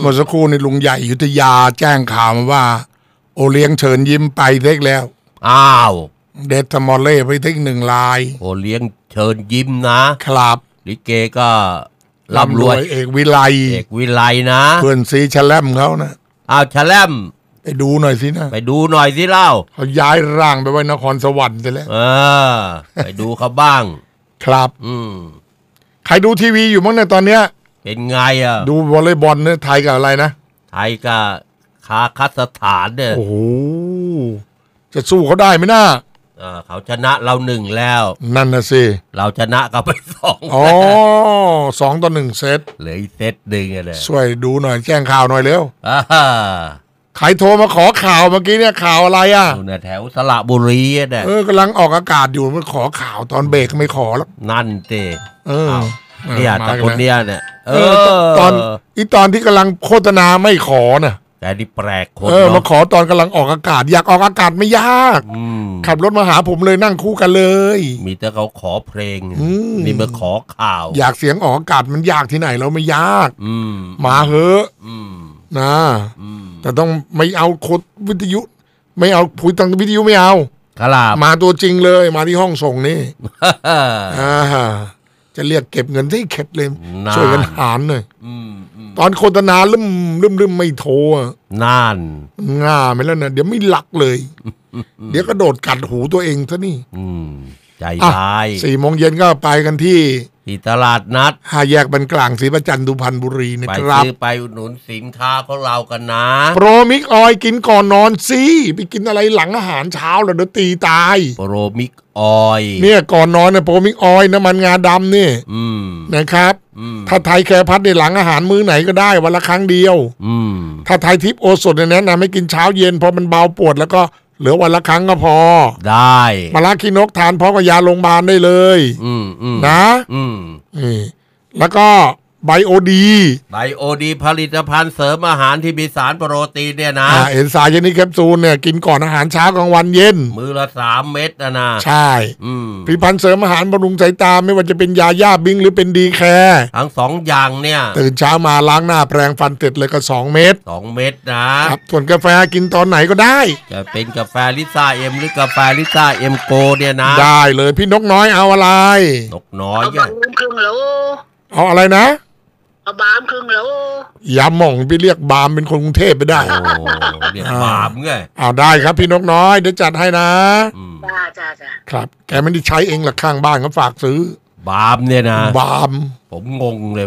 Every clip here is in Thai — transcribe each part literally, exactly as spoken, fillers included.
เมื่อสักครู่ในลุงใหญ่อยุธยาแจ้งข่าวมาว่าโอเลี้ยงเชิญยิ้มไปเล็กแล้วอ้าวเดทมอลเล่ไปเทคหนึ่งลายโอเลี้ยงเชิญยิ้มนะครับลิเกก็ร่ำรวยเอกวิไลเอกวิไลนะเพื่อนซีแชลมเขานะอ้าวแชลมไปดูหน่อยสินะไปดูหน่อยสิเล่าเขาย้ายร่างไปไว้นครสวรรค์ไปแล้วเออไปดูเขาบ้างครับอืมใครดูทีวีอยู่มั้งในตอนเนี้ยเป็นไงอ่ะดูวอลเลย์บอลเนี่ยไทยกับอะไรนะไทยกับคาซัคสถานเนี่ยโอ้โหจะสู้เขาได้ไหมน่าเขาชนะเราหนึ่งแล้วนั่นนะสิเราชนะเขาไปสองอ๋อสองต่อหนึ่งเซตเหลืออีกเซตหนึ่งเลยช่วยดูหน่อยแจ้งข่าวหน่อยเร็วใครโทรมาขอข่าวเมื่อกี้เนี่ยข่าวอะไรอ่ะอยู่ในแถวสระบุรีเนี่ยเออกำลังออกอากาศอยู่มันขอข่าวตอนเบรกไม่ขอแล้วนั่นเต้เออเนี่ยแต่คนเนี้ยเนี่ยเออตอนอีตอนที่กำลังโฆษณาไม่ขอน่ะแต่นี่แปลกคนเออมาขอตอนกำลังออกอากาศอยากออกอากาศไม่ยากขับรถมาหาผมเลยนั่งคู่กันเลยมีแต่เขาขอเพลงนี่มาขอข่าวอยากเสียงออกอากาศมันยากที่ไหนเราไม่ยากมาเหอะนะแต่ต้องไม่เอาโคดวิทยุไม่เอาคุยทางวิทยุไม่เอาครับมาตัวจริงเลยมาที่ห้องส่งนี่อ่าจะเรียกเก็บเงินที่เข็ดเลยช่วยกันหารหน่อยตอนโฆษณาลืมลืมลืมไม่โทรน่านง่าไม่แล้วนะเดี๋ยวไม่หลักเลยเดี๋ยวก็โดดกัดหูตัวเองซะนี่ใจร้ายสี่โมงเย็นก็ไปกันที่ที่ตลาดนัดห้าแยกบรรกลางศรีประจันทร์สุพรรณบุรีนะครับไปซื้อไปอุดหนุนสินค้าของเรากันนะโปรมิกออยกินก่อนนอนสิไปกินอะไรหลังอาหารเช้าแล้วเดี๋ยวตีตายโปรมิกออยเนี่ยก่อนนอนเนี่ยโปรมิกออยน้ำมันงาดำนี่นะครับถ้าไทยแคร์พัดในหลังอาหารมื้อไหนก็ได้วันละครั้งเดียวถ้าไทยทิพย์โอสถเนี่ยแนะนำให้กินเช้าเย็นเพราะมันเบาปวดแล้วก็เหลือวันละครั้งก็พอได้มาลาคีนกทานพร้อมกับยาโรงพยาบาลได้เลยนะแล้วก็ไบโอดีไบโอดีผลิตภัณฑ์เสริมอาหารที่มีสารโปรตีนเนี่ยนะเอนไซม์ชนิดแคปซูลเนี่ยกินก่อนอาหารเช้ากลางวันเย็นมื้อละสามเม็ดนะนะใช่ผลิตภัณฑ์เสริมอาหารบำรุงสายตาไม่ว่าจะเป็นยาย่าบิงหรือเป็นดีแคร์ทั้งสองอย่างเนี่ยตื่นเช้ามาล้างหน้าแปรงฟันเสร็จเลยก็สองเม็ดสองเม็ดนะครับส่วนกาแฟกินตอนไหนก็ได้จะเป็นกาแฟลิซ่าเอ็มหรือกาแฟลิซ่าเอ็มโกเนี่ยนะได้เลยพี่นกน้อยเอาอะไรนกน้อยเนี่ยเอาอะไรนะเอาบามครึ่งแล้วอย่าหม่องไปเรียกบามเป็นคนกรุงเทพไปได้โอ้เรียกบามไงเอาได้ครับพี่นกน้อยเดี๋ยวจัดให้นะจ้าจ้าจ้าครับแกไม่ได้ใช้เองหรอกข้างบ้านเขาฝากซื้อบามเนี่ยนะบามผมงงเลย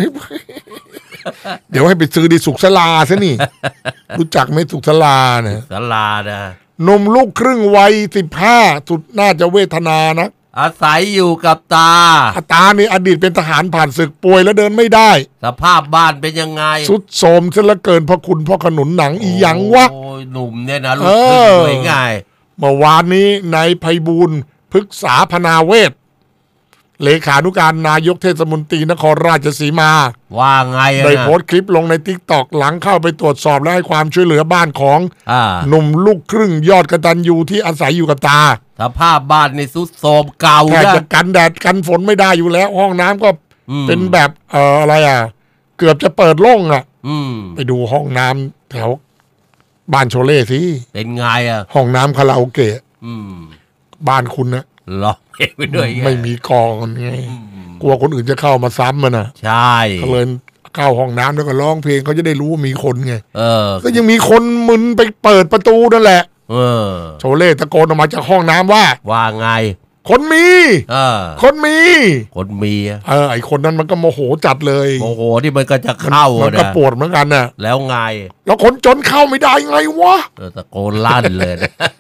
เดี๋ยวให้ไปซื้อที่สุขศาลาซะนี่รู้จักไหมสุขศาลาเนี่ยศาลานะนมลูกครึ่งวัยสิบห้าสุดน่าจะเวทนานะอาศัยอยู่กับตาตานี่อดีตเป็นทหารผ่านศึกป่วยแล้วเดินไม่ได้สภาพบ้านเป็นยังไงสุดโทรมซะเหลือเกินเพราะคุณพ่อขนุนหนังอีหยังวะโอ้ยหนุ่มเนี่ยนะลูกขึ้นสวยง่ายเมื่อวานนี้นายไพบูลย์พฤกษาพนาเวทเลขานุการนายกเทศมนตรีนครราชสีมาว่าไงได้โพสต์คลิปลงใน ติ๊กต็อก หลังเข้าไปตรวจสอบและให้ความช่วยเหลือบ้านของหนุ่มลูกครึ่งยอดกตัญญูที่อาศัยอยู่กับตาสภาพบ้านในสุดโทรมเก่าแทบจะกันแดดกันฝนไม่ได้อยู่แล้วห้องน้ำก็เป็นแบบเอ่ออะไรอ่ะเกือบจะเปิดโล่งอ่ะไปดูห้องน้ำแถวบ้านโชเล่สิเป็นไงอ่ะห้องน้ำคาราโอเกะบ้านคุณนะร้องเพลงไปด้วยไม่มีกองไงกลัวคนอื่นจะเข้ามาซ้ำมันนะใช่ก็เลยเข้าห้องน้ำแล้วก็ร้องเพลงเขาจะได้รู้ว่ามีคนไงเออก็ยังมีคนมึนไปเปิดประตูนั่นแหละเออโชเล่ตะโกนออกมาจากห้องน้ำว่าว่าไงคนมีเออคนมีคนมีเออไอคนนั้นมันก็โมโหจัดเลยโมโหที่มันก็จะเข้ามันก็ปวดเหมือนกันน่ะแล้วไงแล้วคนจนเข้าไม่ได้ไงวะเออตะโกนลั่นเลย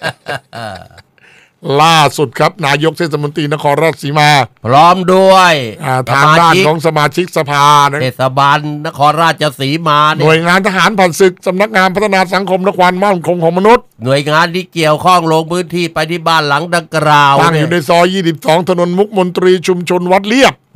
ล่าสุดครับนายกเทศมนตรีนครราชสีมาพร้อมด้วยทางด้านของสมาชิกสภาเทศบาลนครราชสีมาหน่วยงานทหารผ่านศึกสำนักงานพัฒนาสังคมและความมั่นคงของมนุษย์หน่วยงานที่เกี่ยวข้องลงพื้นที่ไปที่บ้านหลังดังกล่าวตั้งอยู่ในซอยยี่สิบสองถนนมุกมนตรีชุมชนวัดเลียบ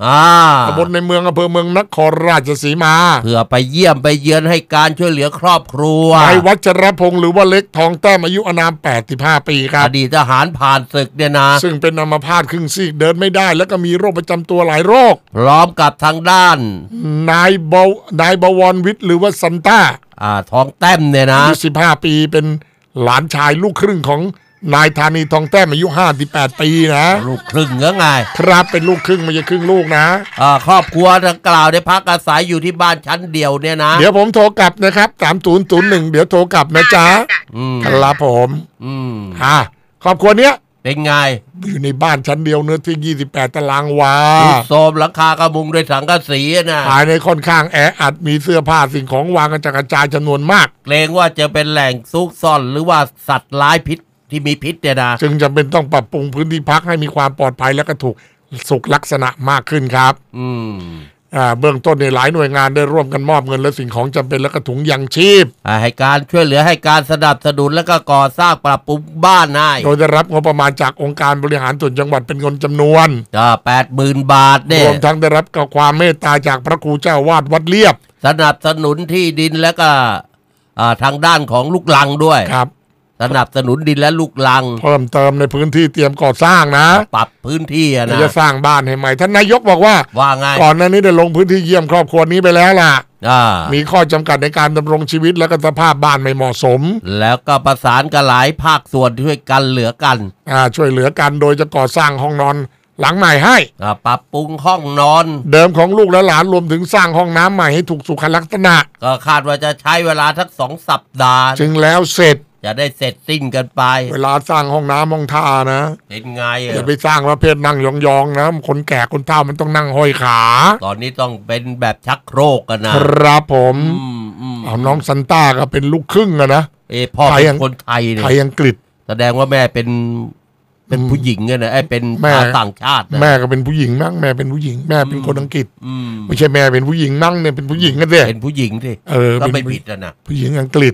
อ่าตำบลในเมืองอำเภอเมืองนครราชสีมาเพื่อไปเยี่ยมไปเยือนให้การช่วยเหลือครอบครัวนายวัชรพงษ์หรือว่าเล็กทองแต้มอายุอานามแปดสิบห้าปีครับอดีตทหารผ่านศึกเนี่ยนะซึ่งเป็นอัมพาตครึ่งซีกเดินไม่ได้แล้วก็มีโรคประจำตัวหลายโรคพร้อมกับทางด้านนายเบานายบวรวิทย์หรือว่าซันต้าอ่าทองแต้มเนี่ยนะอายุสิบห้าปีเป็นหลานชายลูกครึ่งของนายธานีทองแต้มอายุห้าสิบแปดปีนะลูกครึ่งเหรอไงครับเป็นลูกครึ่งไม่ใช่ครึ่งลูกนะอ่าครอบครัวดังกล่าวได้พักอาศัยอยู่ที่บ้านชั้นเดียวเนี่ยนะเดี๋ยวผมโทรกลับนะครับสามศูนย์ศูนย์หนึ่งเดี๋ยวโทรกลับนะจ๊ะครับผมอืมอ่าครอบครัวเนี้ยเป็นไงอยู่ในบ้านชั้นเดียวเนื้อที่ยี่สิบแปดตารางวาโซมหลังคากระมุงด้วยสังกะสีนะภายในค่อนข้างแออัดมีเสื้อผ้าสิ่งของวางกระจายจำนวนมากเกรงว่าจะเป็นแหล่งซุกซ่อนหรือว่าสัตว์ร้ายพิษที่มีพิษเนี่ยนะจึงจำเป็นต้องปรับปรุงพื้นที่พักให้มีความปลอดภัยและก็ถูกสุขลักษณะมากขึ้นครับอืมอ่าเบื้องต้นในหลายหน่วยงานได้ร่วมกันมอบเงินและสิ่งของจำเป็นและก็ถุงยังชีพให้การช่วยเหลือให้การสนับสนุนและก็ก่อสร้างปรับปรุงบ้านให้โดยได้รับงบประมาณจากองค์การบริหารส่วนจังหวัดเป็นเงินจำนวนก็แปดหมื่นบาทเนี่ยรวมทั้งได้รับกับความเมตตาจากพระครูเจ้าวาดวัดเลียบสนับสนุนที่ดินและก็ทางด้านของลูกลังด้วยครับสนับสนุนดินและลูกลังเพิ่มเติมในพื้นที่เตรียมก่อสร้างนะปรับพื้นที่นะจะสร้างบ้านให้ใหม่ท่านนายกบอกว่าว่าไงก่อนหน้านี้ได้ลงพื้นที่เยี่ยมครอบครัวนี้ไปแล้วล่ะมีข้อจำกัดในการดำรงชีวิตและก็สภาพบ้านไม่เหมาะสมแล้วก็ประสานกับหลายภาคส่วนช่วยกันเหลือกันอ่าช่วยเหลือกันโดยจะก่อสร้างห้องนอนหลังใหม่ให้ปรับปรุงห้องนอนเดิมของลูกและหลานรวมถึงสร้างห้องน้ำใหม่ให้ถูกสุขลักษณะก็คาดว่าจะใช้เวลาทั้งสองสัปดาห์จึงแล้วเสร็จจะได้เสร็จสิ้นกันไปเวลาสร้างห้องน้ำห้องท่านะเป็นไงอย่าไปสร้างประเภทนั่งยองๆนะคนแก่คนเฒ่ามันต้องนั่งห้อยขาตอนนี้ต้องเป็นแบบชักโครกกันนะครับผมเอาน้องซันต้าก็เป็นลูกครึ่งอะนะเอพ่อเป็นคนไทยเนี่ยไทยอังกฤษแสดงว่าแม่เป็นเป็นผู้หญิงเนี่ยนะไอ้เป็นแม่ต่างชาติแม่ก็เป็นผู้หญิงนั่งแม่เป็นผู้หญิงแม่เป็นคนอังกฤษไม่ใช่แม่เป็นผู้หญิงนั่งเนี่ยเป็นผู้หญิงกันสิเป็นผู้หญิงสิเออก็ไม่ผิดนะผู้หญิงอังกฤษ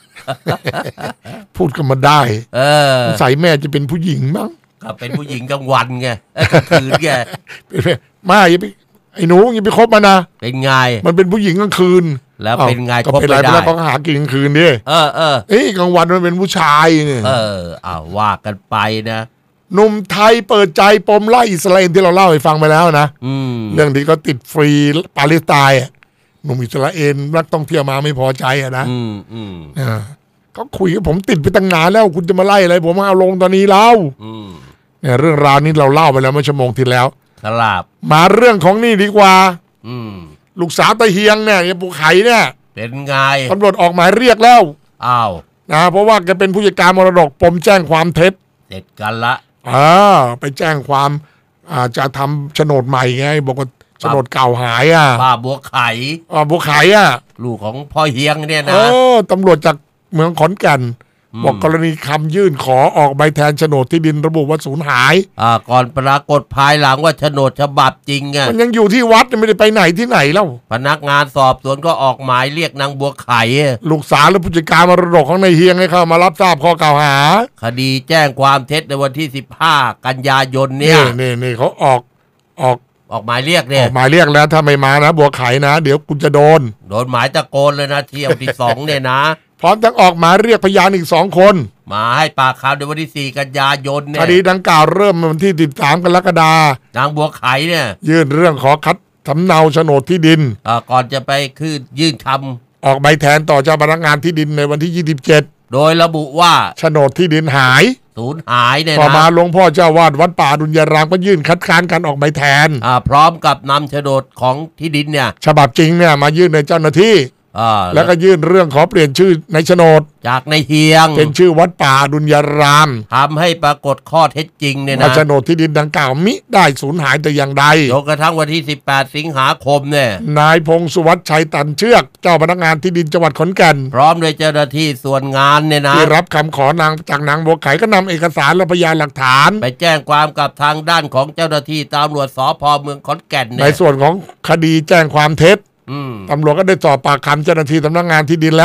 พูดกันมาได้เออใส่แม่จะเป็นผู้หญิงมั้งก็เป็นผู้หญิงกลางวันไงกลางคืนไงมาอย่าไปไอ้หนูอย่าไปคบมันนะเป็นไงมันเป็นผู้หญิงกลางคืนแล้วเป็นไงก็เป็นอะไรแล้วก็หากินกลางคืนดิเออเออเอ้ยกลางวันมันเป็นผู้ชายเนี่ยเอออ้าวว่ากันไปนะหนุ่มไทยเปิดใจปมไล่อิสราเอลที่เราเล่าให้ฟังไปแล้วนะเรื่องที่เขาติดฟรีปาเลสไตน์หนุ่มอิสราเอลนักท่องเที่ยวมาไม่พอใจอะนะอ่าเขาคุยกับผมติดไปตั้งนานแล้วคุณจะมาไล่อะไรผมเอาลงตอนนี้เล่าเนี่ยเรื่องราวนี้เราเล่าไปแล้วเมื่อชั่วโมงที่แล้วครับมาเรื่องของนี่ดีกว่าลูกสาวตะเฮียงเนี่ยยายปูไข่เนี่ยเป็นไงตำรวจออกหมายเรียกแล้วอ้าวนะเพราะว่าแกเป็นผู้จัดการมรดกปมแจ้งความเท็จเสร็จกันละอ่าไปแจ้งความอ่าจะทำโฉนดใหม่ไงบอกว่าโฉนดเก่าหายอ่ะป้าบัวไข่อ่าบัวไข่อ่ะลูกของพ่อเฮียงเนี่ยนะเออตำรวจจากเมืองขอนแก่นบอกกรณีคำยื่นขอออกใบแทนโฉนดที่ดินระบุว่าสูญหายอ่าก่อนปรากฏภายหลังว่าโฉนดฉบับจริงอ่ะมันยังอยู่ที่วัดไม่ได้ไปไหนที่ไหนแล้วพนักงานสอบสวนก็ออกหมายเรียกนางบัวไข่ลูกสาวและผู้จัดการมรดกของนายเฮียงให้เข้ามารับทราบข้อกล่าวหาคดีแจ้งความเท็จในวันที่สิบห้ากันยายนเนี่ยนี่นี่เขาออกออกออกหมายเรียกเนี่ยออกหมายเรียกแล้วถ้าไม่มานะบัวไข่นะเดี๋ยวคุณจะโดนโดนหมายตะโกนเลยนะเที่ยวที่สองเนี่ยนะพร้อมทั้งออกหมายเรียกพยานอีกสองคนมาให้ปากคำในวันที่สี่กันยายนเนี่ยคดีดังกล่าวเริ่มวันที่สิบสามกรกฎาคมนางบัวไข่เนี่ยยื่นเรื่องขอคัดสำเนาโฉนดที่ดินอ่าก่อนจะไปคือยื่นคำออกใบแทนต่อเจ้าพนักงานที่ดินในวันที่ยี่สิบเจ็ดโดยระบุว่าโฉนดที่ดินหายสูญหายเนี่ยนะต่อมาหลวงพ่อเจ้าวาดวัดป่าดุลยารามก็ยื่นคัดค้านการออกใบแทนอ่าพร้อมกับนำโฉนดของที่ดินเนี่ยฉบับจริงเนี่ยมายื่นในเจ้าหน้าที่แล้วก็ยื่นเรื่องขอเปลี่ยนชื่อในโฉนดจากในเฮียงเป็นชื่อวัดป่าดุลยารามทำให้ปรากฏข้อเท็จจริงเนี่ยนะโฉนดที่ดินดังกล่าวมิได้สูญหายแต่อย่างใดจนกระทั่งวันที่สิบแปดสิงหาคมเนี่ยนายพงศ์สุวัชชัยตันเชือกเจ้าพนักงานที่ดินจังหวัดขอนแก่นพร้อมด้วยเจ้าหน้าที่ส่วนงานเนี่ยนะที่รับคำขอนางจากนางบัวไข่ก็นำเอกสารและพยานหลักฐานไปแจ้งความกับทางด้านของเจ้าหน้าที่ตำรวจสภ.เมืองขอนแก่นในส่วนของคดีแจ้งความเท็จตำรวจก็ได้สอบปากคำเจ้าหน้าที่สำนักงานที่ดินแล้ว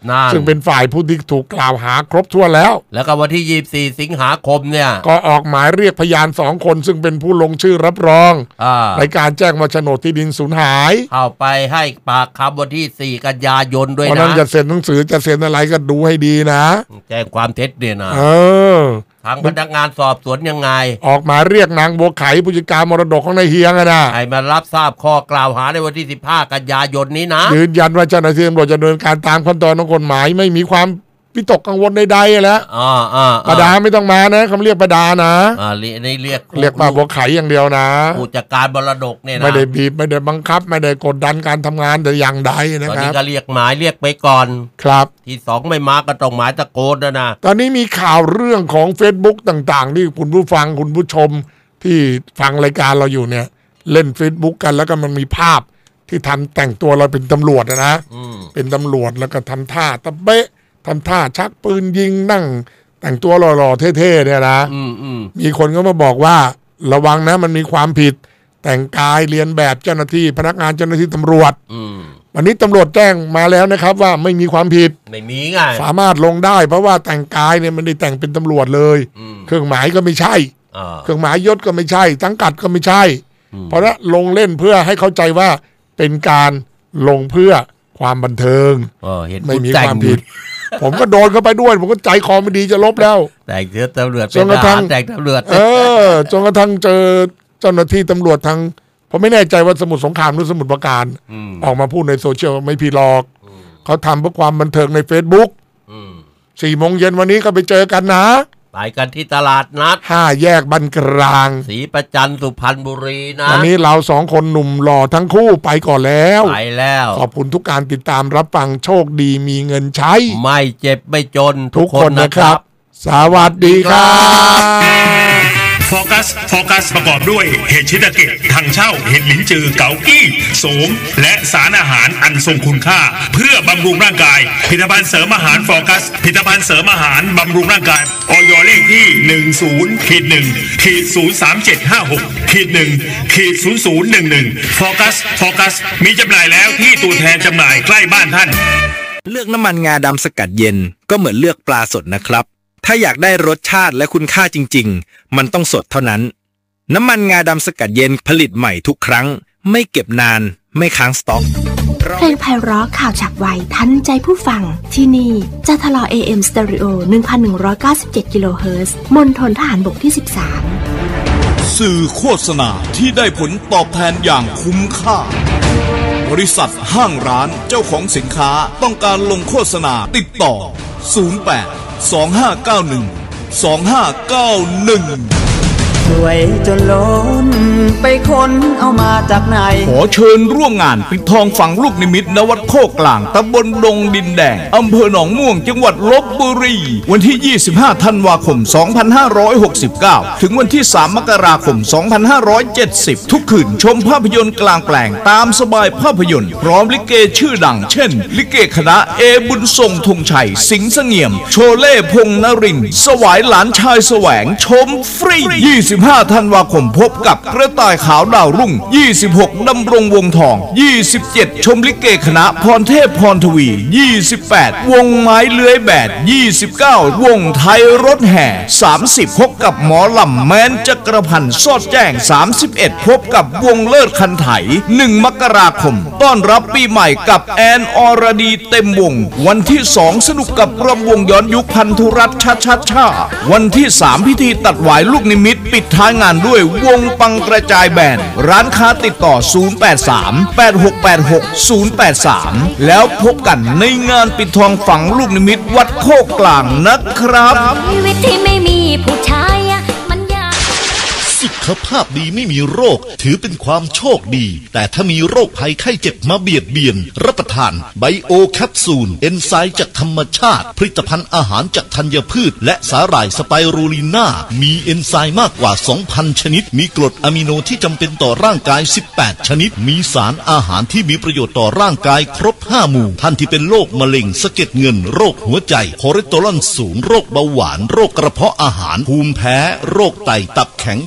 ซึ่งเป็นฝ่ายผู้ที่ถูกกล่าวหาครบถ้วนแล้วแล้วก็วันที่ยี่สิบสี่สิงหาคมเนี่ยก็ออกหมายเรียกพยานสองคนซึ่งเป็นผู้ลงชื่อรับรองในการแจ้งว่าโฉนดที่ดินสูญหายเข้าไปให้ปากคำวันที่สี่กันยายนด้วยนะเพราะนั้นจะเซ็นหนังสือจะเซ็นอะไรก็ดูให้ดีนะแจ้งความเท็จเนี่ยนะเออทางพนักงานสอบสวนยังไงออกมาเรียกนางบัวไขผู้จัดการมรดกของนายเฮียงนะให้มารับทราบข้อกล่าวหาในวันที่สิบห้ากันยายนนี้นะยืนยันว่าเจ้าหน้าที่ตำรวจจะดำเนินการตามขั้นตอนของกฎหมายไม่มีความวิตกกังวลใดๆแล้วอ่าอ่าประดาไม่ต้องมานะคำเรียกประดานะอ่านี่เรียกเรียกป้าบัวไขอย่างเดียวนะผู้จัดการมรดกเนี่ยนะไม่ได้บีบไม่ได้บังคับไม่ได้กดดันการทำงานแต่อย่างใดนะครับตอนนี้ก็เรียกหมายเรียกไปก่อนครับที่สองไม่มาก็ต้องหมายตะโกนนะนะตอนนี้มีข่าวเรื่องของ Facebook ต่างๆที่คุณผู้ฟังคุณผู้ชมที่ฟังรายการเราอยู่เนี่ยเล่น Facebook กันแล้วก็มันมีภาพที่ทำแต่งตัวเราเป็นตำรวจนะเป็นตำรวจแล้วก็ทำท่าตะเบ๊ะทำท่าชักปืนยิงนั่งแต่งตัวหล่อๆเท่ๆเนี่ยนะมีคนก็มาบอกว่าระวังนะมันมีความผิดแต่งกายเรียนแบบเจ้าหน้าที่พนักงานเจ้าหน้าที่ตำรวจวันนี้ตำรวจแจ้งมาแล้วนะครับว่าไม่มีความผิดไม่มีไงสามารถลงได้เพราะว่าแต่งกายเนี่ยมันได้แต่งเป็นตำรวจเลยเครื่องหมายก็ไม่ใช่เครื่องหมายยศก็ไม่ใช่สังกัดก็ไม่ใช่เพราะนั้นลงเล่นเพื่อให้เข้าใจว่าเป็นการลงเพื่อความบันเทิงไม่มีความผิดผมก็โดนเข้าไปด้วยผมก็ใจคอไม่ดีจะลบแล้วแต่งเสื้อตำรวจเป็นทหารแต่งตำรวจเออจนกระทั่งเจอเจ้าหน้าที่ตำรวจทางผมไม่แน่ใจว่าสมุทรสงครามหรือสมุทรปราการออกมาพูดในโซเชียลไม่ผิดหรอกเขาทำเพื่อความบันเทิงใน Facebook สี่โมงเย็นวันนี้ก็ไปเจอกันนะไปกันที่ตลาดนัดห้าแยกบันกลางศรีประจันสุพรรณบุรีนะวันนี้เราสองคนหนุ่มหล่อทั้งคู่ไปก่อนแล้วไปแล้วขอบคุณทุกการติดตามรับฟังโชคดีมีเงินใช้ไม่เจ็บไม่จนทุกคนนะครับสวัสดีครับโฟกัสโฟกัสประกอบด้วยเห็ดชิตาเกะถังเช่าเห็ดหลินจือเกากี้โสมและสารอาหารอันทรงคุณค่าเพื่อบำรุงร่างกายผลิตภัณฑ์เสริมอาหารโฟกัสผลิตภัณฑ์เสริมอาหารบำรุงร่างกายอย.เลขที่ หนึ่ง ศูนย์ หนึ่ง ศูนย์ สาม เจ็ด ห้า หก หนึ่ง ศูนย์ ศูนย์ หนึ่ง หนึ่งโฟกัสโฟกัสมีจำหน่ายแล้วที่ตัวแทนจำหน่ายใกล้บ้านท่านเลือกน้ำมันงาดำสกัดเย็นก็เหมือนเลือกปลาสดนะครับถ้าอยากได้รสชาติและคุณค่าจริงๆมันต้องสดเท่านั้นน้ำมันงาดำสกัดเย็นผลิตใหม่ทุกครั้งไม่เก็บนานไม่ค้างสต็อกเพลงไพเราะข่าวฉับไวทันใจผู้ฟังที่นี่จะทะลอ เอ เอ็ม Stereo หนึ่งพันหนึ่งร้อยเก้าสิบเจ็ด กิโลเฮิรตซ์มณฑลทหารบกที่สิบสามสื่อโฆษณาที่ได้ผลตอบแทนอย่างคุ้มค่าบริษัทห้างร้านเจ้าของสินค้าต้องการลงโฆษณาติดต่อศูนย์ แปด สอง ห้า เก้า หนึ่ง สอง ห้า เก้า หนึ่งสวยจนล้นไปค้นเอามาจากไหนขอเชิญร่วมงานปิดทองฝังลูกนิมิตณวัดโคกลางตำบลดงดินแดงอำเภอหนองม่วงจังหวัดลพบุรีวันที่ยี่สิบห้าธันวาคมสองพันห้าร้อยหกสิบเก้าถึงวันที่สามมกราคมสองพันห้าร้อยเจ็ดสิบทุกคืนชมภาพยนตร์กลางแปลงตามสบายภาพยนตร์พร้อมลิเกชื่อดังเช่นลิเกคณะเอบุญทรงธงชัยสิงห์เสงี่ยมโชเล่พงษ์นรินทร์สวายหลานชายแสวงชมฟรียี่สิบห้าธันวาคมพบกับกระต่ายขาวดาวรุ่งยี่สิบหกดำรงวงทองยี่สิบเจ็ดชมลิเกคณะพรเทพพรทวียี่สิบแปดวงไม้เลื้อยแบดยี่สิบเก้าวงไทยรถแห่สามสิบพบกับหมอลำแมนจักรพันธ์สอดแจ้งสามสิบเอ็ดพบกับวงเลิศคันไถหนึ่งมกราคมต้อนรับปีใหม่กับแอนอรดีเต็มวงวันที่สองสนุกกับรำวงย้อนยุคพันธุรัตน์ชัดชัดชาวันที่สามพิธีตัดหวายลูกนิมิตปิดท้ายงานด้วยวงปังกระจายแบนด์ร้านค้าติดต่อศูนย์ แปด สาม แปด หก แปด หก ศูนย์ แปด สามแล้วพบกันในงานปิดทองฝังลูกนิมิตวัดโคกกลางนะครับชีวิตที่ไม่มีผู้ชายมันยากสุขภาพดีไม่มีโรคถือเป็นความโชคดีแต่ถ้ามีโรคภัยไข้เจ็บมาเบียดเบียนรับประทานไบโอแคปซูลเอนไซม์จากธรรมชาติผลิตภัณฑ์อาหารจากธัญพืชและสาหร่ายสไปรูลิน่ามีเอนไซม์มากกว่า สองพัน ชนิดมีกรดอะมิโนที่จำเป็นต่อร่างกายสิบแปดชนิดมีสารอาหารที่มีประโยชน์ต่อร่างกายครบห้าหมู่ท่านที่เป็นโรคมะเร็งสะเก็ดเงินโรคหัวใจคอเลสเตอรอลสูงโรคเบาหวานโรคกระเพาะอาหารภูมิแพ้โรคไตตับแข็งความดัน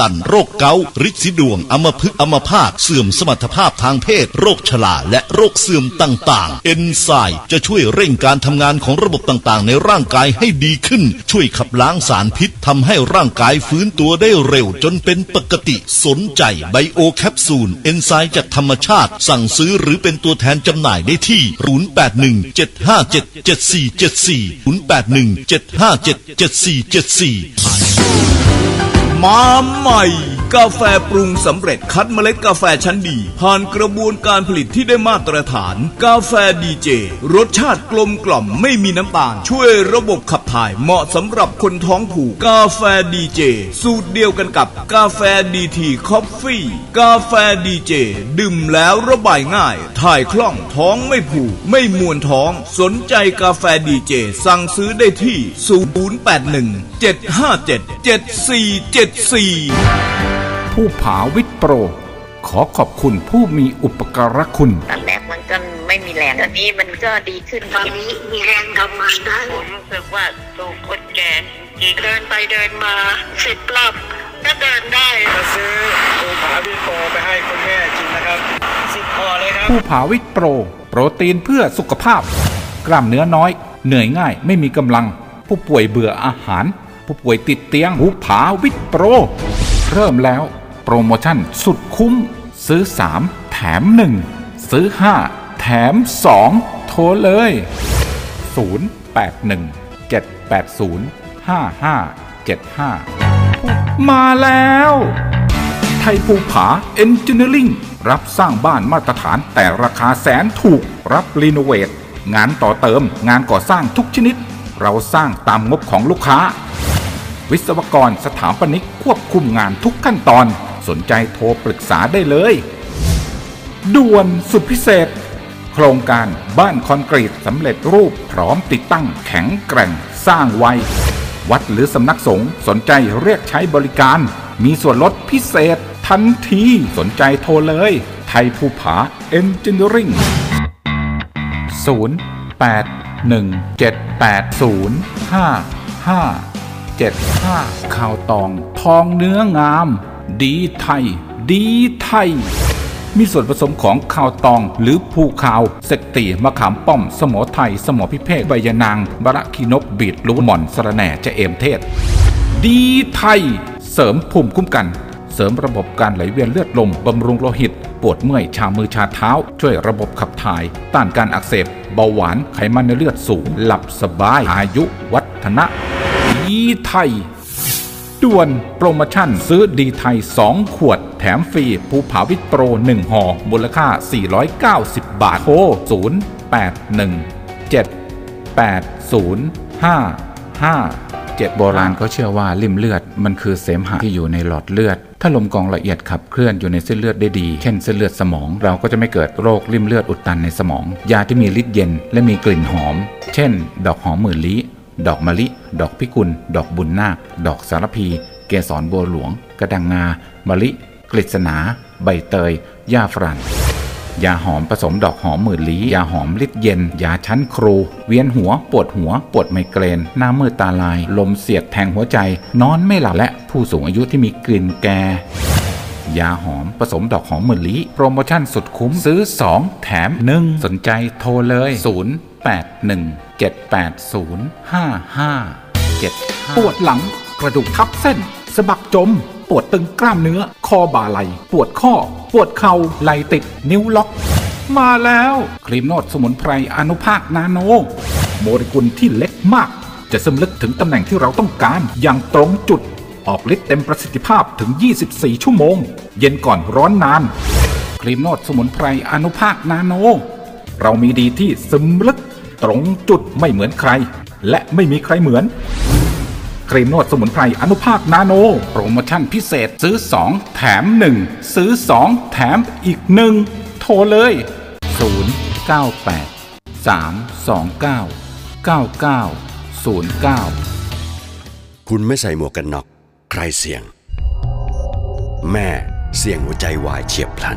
ตันโรคเกาต์ฤทธิ์สีดวงอัมพฤกษ์อัมพาตเสื่อมสมรรถภาพทางเพศโรคชราและโรคเสื่อมต่างๆเอนไซม์จะช่วยเร่งการทำงานของระบบต่างๆในร่างกายให้ดีขึ้นช่วยขับล้างสารพิษทำให้ร่างกายฟื้นตัวได้เร็วจนเป็นปกติสนใจไบโอแคปซูลเอนไซม์จากธรรมชาติสั่งซื้อหรือเป็นตัวแทนจำหน่ายได้ที่ศูนย์ แปด หนึ่ง เจ็ด ห้า เจ็ด เจ็ด สี่ เจ็ด สี่ ศูนย์ แปด หนึ่ง เจ็ด ห้า เจ็ด เจ็ด สี่ เจ็ด สี่มาใหม่กาแฟปรุงสำเร็จคัดเมล็ดกาแฟชั้นดีผ่านกระบวนการผลิตที่ได้มาตรฐานกาแฟดีเจรสชาติกลมกล่อมไม่มีน้ำตาลช่วยระบบขับถ่ายเหมาะสำหรับคนท้องผูกกาแฟดีเจสูตรเดียวกันกับกาแฟดีทีคอฟฟี่กาแฟดีเจดื่มแล้วระบายง่ายถ่ายคล่องท้องไม่ผูกไม่มวนท้องสนใจกาแฟดีเจสั่งซื้อได้ที่ศูนย์ แปด หนึ่ง เจ็ด ห้า เจ็ด เจ็ด สี่ เจ็ด สี่ผู้ผาวิทย์โปรขอขอบคุณผู้มีอุปการะคุณตอนแรกมันก็ไม่มีแรงตอนนี้มันก็ดีขึ้นตอนนี้มีแรงทำงานได้ผมรู้สึกว่าสู้คนแก่อีกเดินไปเดินมาสิบรอบก็เดินได้มาซื้อผู้ผาวิทย์โปรไปให้คุณแม่กินนะครับสิบห่อเลยครับผู้ผาวิทย์โปรโปรตีนเพื่อสุขภาพกล้ามเนื้อน้อยเหนื่อยง่ายไม่มีกำลังผู้ป่วยเบื่ออาหารผู้ป่วยติดเตียงผู้ผาวิทย์โปรเริ่มแล้วโปรโมชั่นสุดคุ้มซื้อสามแถมหนึ่งซื้อห้าแถมสองโทรเลยศูนย์ แปด หนึ่ง เจ็ด แปด ศูนย์ ห้า ห้า เจ็ด ห้ามาแล้วไทยภูผาเอนจิเนียริ่งรับสร้างบ้านมาตรฐานแต่ราคาแสนถูกรับรีโนเวทงานต่อเติมงานก่อสร้างทุกชนิดเราสร้างตามงบของลูกค้าวิศวกรสถาปนิกควบคุมงานทุกขั้นตอนสนใจโทรปรึกษาได้เลยด่วนสุดพิเศษโครงการบ้านคอนกรีตสำเร็จรูปพร้อมติดตั้งแข็งแกร่งสร้างไววัดหรือสำนักสงฆ์สนใจเรียกใช้บริการมีส่วนลดพิเศษทันทีสนใจโทรเลยไทยภูผาเอนจิเนียริ่งศูนย์ แปด หนึ่ง เจ็ด แปด ศูนย์ ห้า ห้า เจ็ด ห้าข้าวตองทองเนื้องามดีไทยดีไทยมีส่วนผสมของข้าวตองหรือภูขาวเสกตีมะขามป้อมสมอไทยสมอพิเภกใบยะนางบะระขีนกบีดลูหม่อนสะระแหน่จะเอมเทศดีไทยเสริมภูมิคุ้มกันเสริมระบบการไหลเวียนเลือดลมบำรุงโลหิตปวดเมื่อยชามือชาเท้าช่วยระบบขับถ่ายต้านการอักเสบเบาหวานไขมันในเลือดสูงหลับสบายอายุวัฒนะดีไทยด่วนโปรโมชั่นซื้อดีไทยสองขวดแถมฟรีภูผาวิทย์โปรหนึ่งห่อมูลค่าสี่ร้อยเก้าสิบบาทโทรศูนย์ แปด หนึ่ง เจ็ด แปด ศูนย์ ห้า ห้า เจ็ดโบราณเขาเชื่อว่าลิ่มเลือดมันคือเสมหะที่อยู่ในหลอดเลือดถ้าลมกรองละเอียดขับเคลื่อนอยู่ในเส้นเลือดได้ดีเช่นเส้นเลือดสมองเราก็จะไม่เกิดโรคลิ่มเลือดอุดตันในสมองยาที่มีฤทธิ์เย็นและมีกลิ่นหอมเช่นดอกหอมหมื่นลี้ดอกมะลิดอกพิกุลดอกบุญนาคดอกสารพีเกสรบัวหลวงกระดังงามะลิกฤษณาใบเตยหญ้าฝรั่งยาหอมผสมดอกหอมหมื่นลี้ยาหอมฤทธิ์เย็นยาชั้นครูเวียนหัวปวดหัวปวดไมเกรนหน้ามืดตาลายลมเสียดแทงหัวใจนอนไม่หลับและผู้สูงอายุที่มีกลิ่นแก่ยาหอมผสมดอกหอมหมื่นลี้โปรโมชั่นสุดคุ้มซื้อสองแถมหนึ่งสนใจโทรเลยศูนย์ แปด หนึ่ง เจ็ด แปด ศูนย์ ห้า ห้า เจ็ด ห้าปวดหลังกระดูกทับเส้นสะบักจมปวดตึงกล้ามเนื้อคอบ่าไหล่ปวดข้อปวดเข่าไหล่ติดนิ้วล็อกมาแล้วครีมนวดสมุนไพรอนุภาคนาโนโมเลกุลที่เล็กมากจะซึมลึกถึงตำแหน่งที่เราต้องการอย่างตรงจุดออกฤทธิ์เต็มประสิทธิภาพถึงยี่สิบสี่ชั่วโมงเย็นก่อนร้อนนานครีมนวดสมุนไพรอนุภาคนาโนเรามีดีที่ซึมลึกตรงจุดไม่เหมือนใครและไม่มีใครเหมือนครีมนวดสมุนไพรอนุภาคนาโนโปรโมชั่นพิเศษซื้อสองแถมหนึ่งซื้อสองแถมอีกหนึ่งโทรเลยศูนย์ เก้า แปด สาม สอง เก้า เก้า เก้า ศูนย์ เก้าคุณไม่ใส่หมวกกันน็อกใครเสี่ยงแม่เสี่ยงหัวใจวายเฉียบพลัน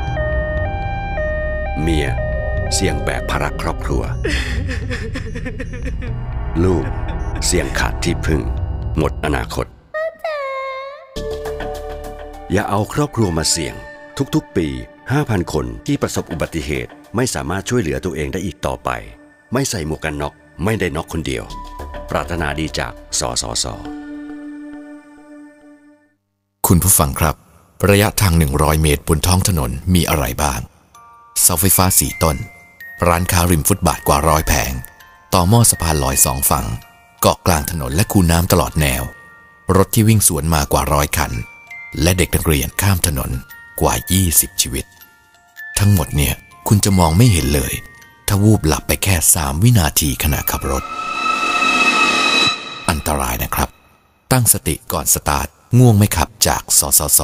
เมียเสี่ยงแบกภาระครอบครัวลูกเสี่ยงขาดที่พึ่งหมดอนาคตอย่าเอาครอบครัวมาเสี่ยงทุกๆปี ห้าพัน คนที่ประสบอุบัติเหตุไม่สามารถช่วยเหลือตัวเองได้อีกต่อไปไม่ใส่หมวกกันน็อกไม่ได้น็อกคนเดียวปรารถนาดีจากสสส. คุณผู้ฟังครับระยะทางหนึ่งร้อยเมตรบนท้องถนนมีอะไรบ้างเสาไฟฟ้าสี่ต้นร้านค้าริมฟุตบาทกว่าร้อยแผงต่อหม้อสะพานลอยสองฝั่งเกาะกลางถนนและคูน้ำตลอดแนวรถที่วิ่งสวนมากว่าร้อยคันและเด็กนักเรียนข้ามถนนกว่ายี่สิบชีวิตทั้งหมดเนี่ยคุณจะมองไม่เห็นเลยถ้าวูบหลับไปแค่สามวินาทีขณะขับรถอันตรายนะครับตั้งสติก่อนสตาร์ทง่วงไหมขับจากสสส.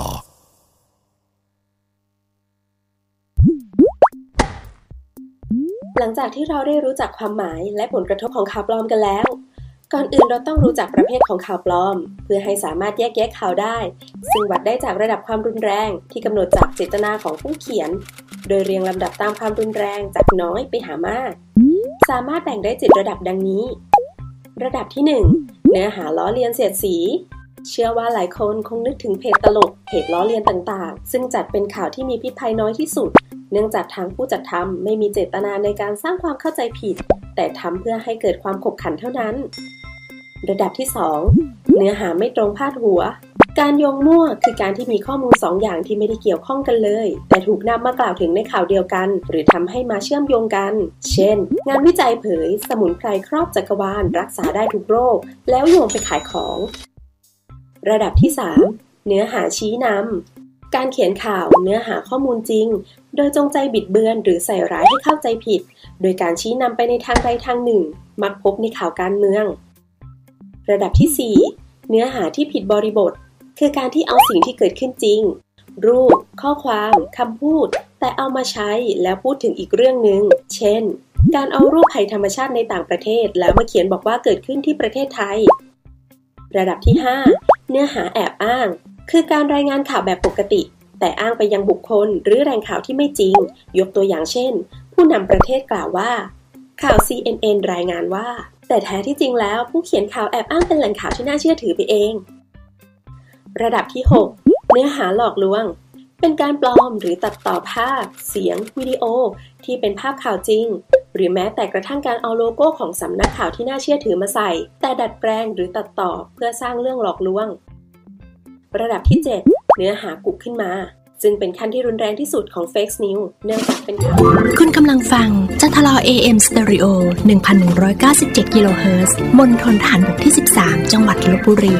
หลังจากที่เราได้รู้จักความหมายและผลกระทบของข่าวปลอมกันแล้วก่อนอื่นเราต้องรู้จักประเภทของข่าวปลอมเพื่อให้สามารถแยกแยะข่าวได้ซึ่งวัดได้จากระดับความรุนแรงที่กำหนดจากเจตนาของผู้เขียนโดยเรียงลำดับตามความรุนแรงจากน้อยไปหามากสามารถแบ่งได้เจ็ดระดับดังนี้ระดับที่หนึ่งเนื้อหาล้อเลียนเสียดสีเชื่อว่าหลายคนคงนึกถึงเพจตลกเพจล้อเลียนต่างๆซึ่งจัดเป็นข่าวที่มีพิษภัยน้อยที่สุดเนื่องจากทางผู้จัดทำไม่มีเจตนาในการสร้างความเข้าใจผิดแต่ทำเพื่อให้เกิดความขบขันเท่านั้นระดับที่สองเนื้อหาไม่ตรงพาดหัวการโยงมั่วคือการที่มีข้อมูลสองอย่างที่ไม่ได้เกี่ยวข้องกันเลยแต่ถูกนำมากล่าวถึงในข่าวเดียวกันหรือทำให้มาเชื่อมโยงกันเช่นงานวิจัยเผยสมุนไพรครอบจักรวาลรักษาได้ทุกโรคแล้วโยงไปขายของระดับที่สามเนื้อหาชี้นำการเขียนข่าวเนื้อหาข้อมูลจริงโดยจงใจบิดเบือนหรือใส่ร้ายให้เข้าใจผิดโดยการชี้นำไปในทางใดทางหนึ่งมักพบในข่าวการเมืองระดับที่สี่เนื้อหาที่ผิดบริบทคือการที่เอาสิ่งที่เกิดขึ้นจริงรูปข้อความคำพูดแต่เอามาใช้แล้วพูดถึงอีกเรื่องนึงเช่นการเอารูปภัยธรรมชาติในต่างประเทศแล้วมาเขียนบอกว่าเกิดขึ้นที่ประเทศไทยระดับที่ห้าเนื้อหาแอบอ้างคือการรายงานข่าวแบบปกติแต่อ้างไปยังบุคคลหรือแหล่งข่าวที่ไม่จริงยกตัวอย่างเช่นผู้นำประเทศกล่าวว่าข่าว ซี เอ็น เอ็น รายงานว่าแต่แท้ที่จริงแล้วผู้เขียนข่าวแอบอ้างเป็นแหล่งข่าวที่น่าเชื่อถือไปเองระดับที่หกเนื้อหาหลอกลวงเป็นการปลอมหรือตัดต่อภาพเสียงวิดีโอที่เป็นภาพข่าวจริงหรือแม้แต่กระทั่งการเอาโลโก้ของสำนักข่าวที่น่าเชื่อถือมาใส่แต่ดัดแปลงหรือตัดต่อเพื่อสร้างเรื่องหลอกลวงระดับที่เจ็ดเนื้อหากุขึ้นมาซึ่งเป็นขั้นที่รุนแรงที่สุดของ Fake News เนื่องจากเป็นข่าวคุณกำลังฟังจัทลอ เอ เอ็ม Stereo หนึ่งพันหนึ่งร้อยเก้าสิบเจ็ด กิโลเฮิรตซ์ มณฑลทหารบกที่สิบสามจังหวัดลพบุรี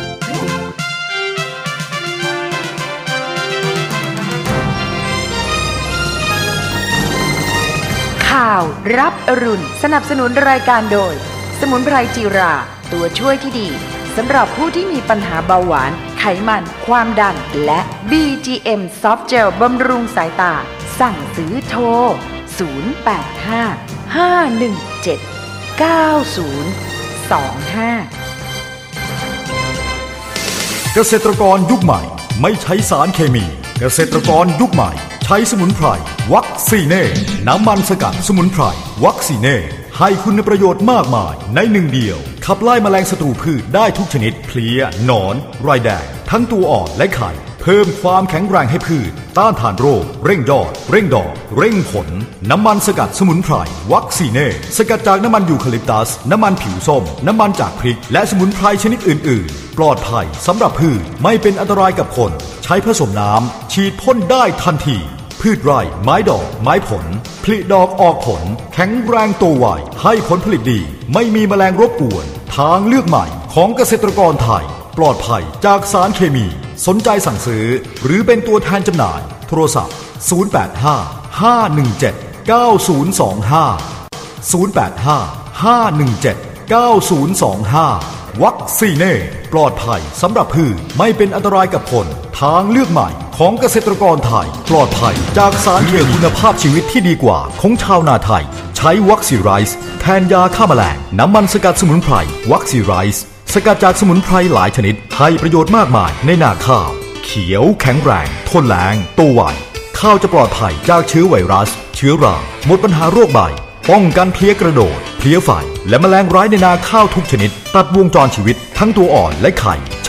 ข่าวรับอรุณสนับสนุนรายการโดยสมุนไพรจีราตัวช่วยที่ดีสำหรับผู้ที่มีปัญหาเบาหวานไขมันความดันและ บี จี เอ็ม Soft Gel บำรุงสายตาสั่งซื้อโทรศูนย์ แปด ห้า ห้า หนึ่ง เจ็ด เก้า ศูนย์ สอง ห้าเกษตรกรยุคใหม่ไม่ใช้สารเคมีเกษตรกรยุคใหม่ใช้สมุนไพรวัคซีเน่น้ำมันสกัดสมุนไพรวัคซีเน่ให้คุณประโยชน์มากมายในหนึ่งเดียวขับไล่แมลงศัตรูพืชได้ทุกชนิดเพลี้ยหนอนไรแดงทั้งตัวอ่อนและไข่เพิ่มความแข็งแรงให้พืชต้านทานโรคเร่งยอดเร่งดอกเร่งผลน้ำมันสกัดสมุนไพรวัคซีเน่สกัดจากน้ำมันยูคาลิปตัสน้ำมันผิวส้มน้ำมันจากพริกและสมุนไพรชนิดอื่นๆปลอดภัยสำหรับพืชไม่เป็นอันตรายกับคนใช้ผสมน้ำฉีดพ่นได้ทันทีพืชไร่ไม้ดอกไม้ผลผลิดอกออกผลแข็งแรงโตไวให้ผลผลิตดีไม่มีแมลงรบกวนทางเลือกใหม่ของเกษตรกรไทยปลอดภัยจากสารเคมีสนใจสั่งซื้อหรือเป็นตัวแทนจำหน่ายโทรศัพท์ศูนย์ แปด ห้า ห้า หนึ่ง เจ็ด เก้า ศูนย์ สอง ห้า ศูนย์ แปด ห้า ห้า หนึ่ง เจ็ด เก้า ศูนย์ สอง ห้าวัคซีเน่ปลอดภัยสำหรับพืชไม่เป็นอันตรายกับคนทางเลือกใหม่ของเกษตรกรไทยปลอดภัยจากสารเคมีคุณภาพชีวิตที่ดีกว่าของชาวนาไทยใช้วัคซีไรซ์แทนยาฆ่าแมลงน้ำมันสกัดสมุนไพรวัคซีไรซ์สกัดจากสมุนไพรหลายชนิดให้ประโยชน์มากมายในนาข้าวเขียวแข็งแรงทนแล้งโตไวข้าวจะปลอดภัยจากเชื้อไวรัสเชื้อราหมดปัญหาโรคใบป้องกันเพลี้ยกระโดดเพลี้ยไฟและแมลงร้ายในนาข้าวทุกชนิดตัดวงจรชีวิตทั้งตัวอ่อนและไข่ใช้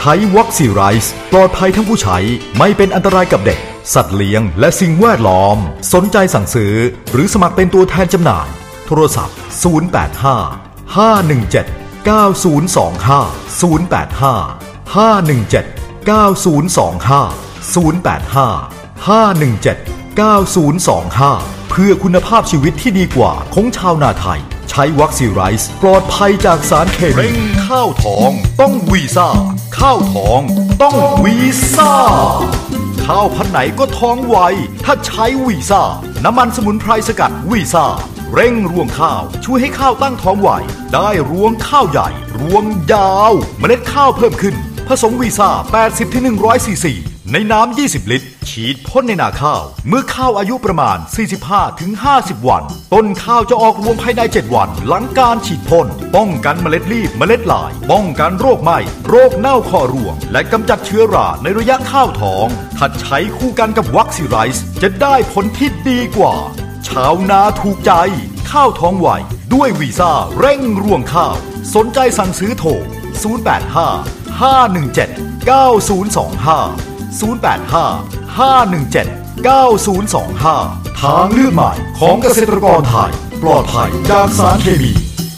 ช้วัคซีไรส์ปลอดภัยทั้งผู้ใช้ไม่เป็นอันตรายกับเด็กสัตว์เลี้ยงและสิ่งแวดล้อมสนใจสั่งซื้อหรือสมัครเป็นตัวแทนจำหน่ายโทรศัพท์ศูนย์ แปด ห้า ห้า หนึ่ง เจ็ด เก้า ศูนย์ สอง ห้า ศูนย์ แปด ห้า ห้า หนึ่ง เจ็ด เก้า ศูนย์ สอง ห้า ศูนย์ แปด ห้า ห้า หนึ่ง เจ็ด เก้า ศูนย์ สอง ห้าเพื่อคุณภาพชีวิตที่ดีกว่าของชาวนาไทยใช้วัคซีไรส์ปลอดภัยจากสารเคมีเร่งข้าวทองต้องวีซ่าข้าวทองต้องวีซ่าข้าวพันธุ์ไหนก็ท้องไวถ้าใช้วีซ่าน้ำมันสมุนไพรสกัดวีซ่าเร่งรวงข้าวช่วยให้ข้าวตั้งท้องไวได้รวงข้าวใหญ่รวงยาวเมล็ดข้าวเพิ่มขึ้นผสมวีซ่า แปดสิบถึงหนึ่งร้อย ซีซีในน้ำยี่สิบลิตรฉีดพ่นในนาข้าวเมื่อข้าวอายุประมาณ สี่สิบห้าถึงห้าสิบ วันต้นข้าวจะออกรวงภายในเจ็ดวันหลังการฉีดพ่นป้องกันเมล็ดรีบเมล็ดลายป้องกันโรคไหม้โรคเน่าคอรวงและกำจัดเชื้อราในระยะข้าวท้องถ้าใช้คู่กันกับวัคซีไรส์จะได้ผลที่ดีกว่าชาวนาถูกใจข้าวท้องไวด้วยวีซ่าเร่งรวงข้าวสนใจสั่งซื้อโทรศูนย์ แปด ห้า ห้า หนึ่ง เจ็ด เก้า ศูนย์ สอง ห้าศูนย์ แปด ห้า ห้า หนึ่ง เจ็ด เก้า ศูนย์ สอง ห้าทางเลือกใหม่ของเกษตรกรไทยปลอดภัยจากสารเคมี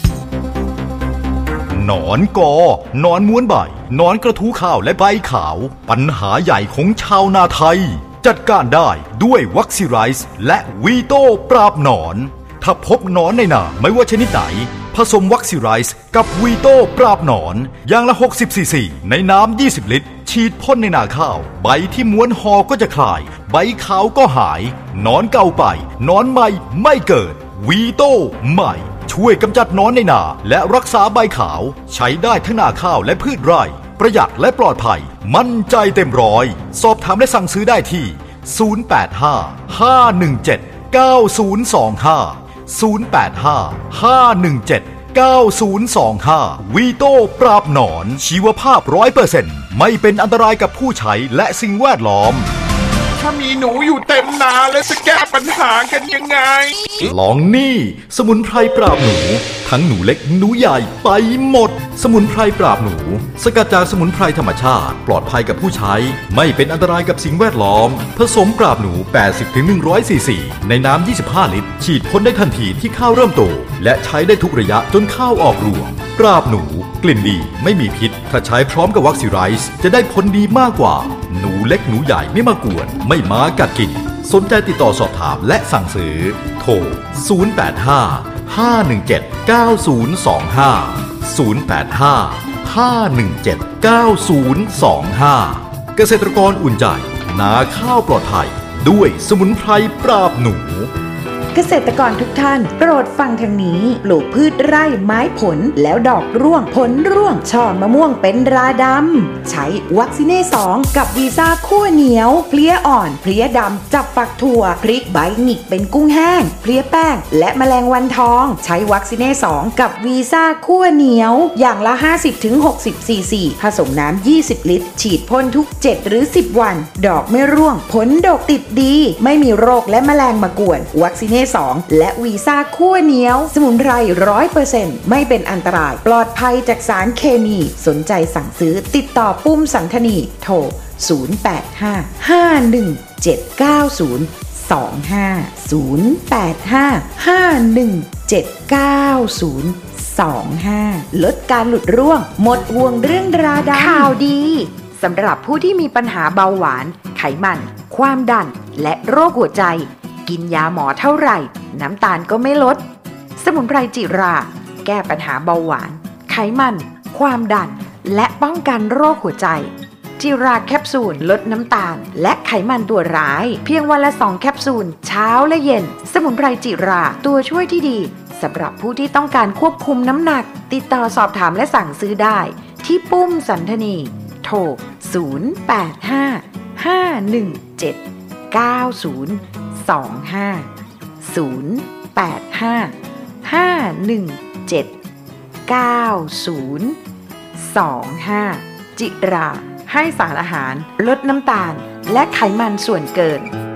หนอนกอหนอนม้วนใบหนอนกระทู้ข้าวและใบขาวปัญหาใหญ่ของชาวนาไทยจัดการได้ด้วยวัคซีไรส์และวีโต้ปราบหนอนถ้าพบหนอนในนาไม่ว่าชนิดไหนผสมวัคซีไรส์กับวีโต้ปราบหนอนอย่างละหกสิบซีซีในน้ำยี่สิบลิตรฉีดพ่นในนาข้าวใบที่ม้วนห่อก็จะคลายใบขาวก็หายหนอนเก่าไปหนอนใหม่ไม่เกิดวีโต้ใหม่ช่วยกำจัดหนอนในนาและรักษาใบขาวใช้ได้ทั้งนาข้าวและพืชไร่ประหยัดและปลอดภัยมั่นใจเต็มร้อยสอบถามและสั่งซื้อได้ที่ศูนย์ แปด ห้า ห้า หนึ่ง เจ็ด เก้า ศูนย์ สอง ห้าศูนย์ แปด ห้า ห้า หนึ่ง เจ็ด เก้า ศูนย์ สอง ห้าวีโต้ปราบหนอนชีวภาพ ร้อยเปอร์เซ็นต์ ไม่เป็นอันตรายกับผู้ใช้และสิ่งแวดล้อมถ้ามีหนูอยู่เต็มนาแล้วจะแก้ปัญหากันยังไงลองนี่สมุนไพรปราบหนูทั้งหนูเล็กหนูใหญ่ไปหมดสมุนไพรปราบหนูสกัดจากสมุนไพรธรรมชาติปลอดภัยกับผู้ใช้ไม่เป็นอันตรายกับสิ่งแวดล้อมผสมปราบหนู แปดสิบถึงหนึ่งร้อย ซีซีในน้ำยี่สิบห้าลิตรฉีดพ่นได้ทันทีที่ข้าวเริ่มโตและใช้ได้ทุกระยะจนข้าวออกรวงปราบหนูกลิ่นดีไม่มีพิษถ้าใช้พร้อมกับวัคซีไรส์จะได้ผลดีมากกว่าหนูเล็กหนูใหญ่ไม่มากวนไม่มากัดกินสนใจติดต่อสอบถามและสั่งซื้อโทรศูนย์ แปด ห้า ห้า หนึ่ง เจ็ด เก้า ศูนย์ สอง ห้าศูนย์ แปด ห้า ห้า หนึ่ง เจ็ด เก้า ศูนย์ สอง ห้าเกษตรกรอุ่นใจนาข้าวปลอดภัยด้วยสมุนไพรปราบหนูเกษตรกรทุกท่านโปรดฟังทางนี้ปลูกพืชไร่ไม้ผลแล้วดอกร่วงผลร่วงช่อมะม่วงเป็นราดำใช้วัคซีเน่สองกับวีซ่าคั่วเหนียวเพลี้ยอ่อนเพลี้ยดำจับฝักถั่วพริกใบหงิกเป็นกุ้งแห้งเพลี้ยแป้งและแมลงวันทองใช้วัคซีเน่สองกับวีซ่าคั่วเหนียวอย่างละ ห้าสิบถึงหกสิบ ซีซีผสมน้ำยี่สิบลิตรฉีดพ่นทุกเจ็ดหรือสิบวันดอกไม่ร่วงผลดกติดดีไม่มีโรคและแมลงมากวนวัคซีเน่สองและวีซ่าคั่วเหนียวสมุนไพร ร้อยเปอร์เซ็นต์ ไม่เป็นอันตรายปลอดภัยจากสารเคมีสนใจสั่งซื้อติดต่อปุ้มสันธนีโทรศูนย์ แปด ห้า ห้า หนึ่ง เจ็ด เก้า ศูนย์ สอง ห้า ศูนย์ แปด ห้า ห้า หนึ่ง เจ็ด เก้า ศูนย์ สอง ห้าลดการหลุดร่วงหมดห่วงเรื่องราดำข่าวดีสำหรับผู้ที่มีปัญหาเบาหวานไขมันความดันและโรคหัวใจกินยาหมอเท่าไหร่น้ำตาลก็ไม่ลดสมุนไพรจิราแก้ปัญหาเบาหวานไขมันความดันและป้องกันโรคหัวใจจิราแคปซูลลดน้ำตาลและไขมันตัวร้ายเพียงวันละสองแคปซูลเช้าและเย็นสมุนไพรจิราตัวช่วยที่ดีสำหรับผู้ที่ต้องการควบคุมน้ำหนักติดต่อสอบถามและสั่งซื้อได้ที่ปุ้มสันธนีโทรศูนย์ แปด ห้า ห้า หนึ่ง เจ็ด เก้า ศูนย์ สอง ห้า ศูนย์ แปด ห้า ห้า หนึ่ง เจ็ด เก้า ศูนย์ สอง ห้าจิราให้สารอาหารลดน้ำตาลและไขมันส่วนเกิน